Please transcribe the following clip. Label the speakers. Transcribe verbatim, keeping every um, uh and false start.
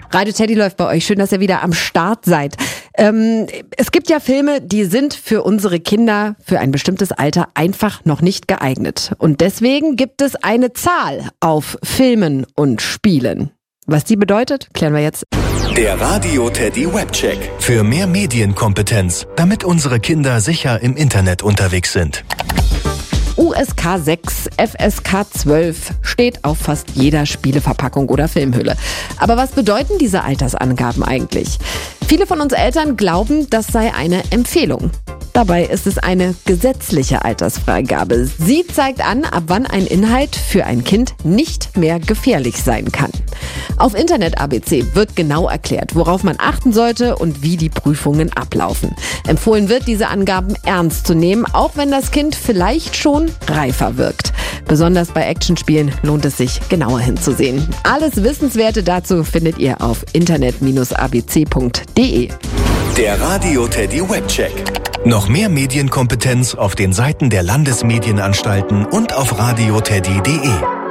Speaker 1: Radio Teddy läuft bei euch. Schön, dass ihr wieder am Start seid. Ähm, es gibt ja Filme, die sind für unsere Kinder für ein bestimmtes Alter einfach noch nicht geeignet. Und deswegen gibt es eine Zahl auf Filmen und Spielen. Was die bedeutet, klären wir jetzt.
Speaker 2: Der Radio Teddy Webcheck.
Speaker 3: Für mehr Medienkompetenz, damit unsere Kinder sicher im Internet unterwegs sind.
Speaker 1: U S K sechs, F S K zwölf steht auf fast jeder Spieleverpackung oder Filmhülle. Aber was bedeuten diese Altersangaben eigentlich? Viele von uns Eltern glauben, das sei eine Empfehlung. Dabei ist es eine gesetzliche Altersfreigabe. Sie zeigt an, ab wann ein Inhalt für ein Kind nicht mehr gefährlich sein kann. Auf Internet A B C wird genau erklärt, worauf man achten sollte und wie die Prüfungen ablaufen. Empfohlen wird, diese Angaben ernst zu nehmen, auch wenn das Kind vielleicht schon reifer wirkt. Besonders bei Actionspielen lohnt es sich, genauer hinzusehen. Alles Wissenswerte dazu findet ihr auf internet Bindestrich a b c punkt d e.
Speaker 2: Der Radio Teddy Webcheck.
Speaker 3: Noch mehr Medienkompetenz auf den Seiten der Landesmedienanstalten und auf radio teddy punkt d e.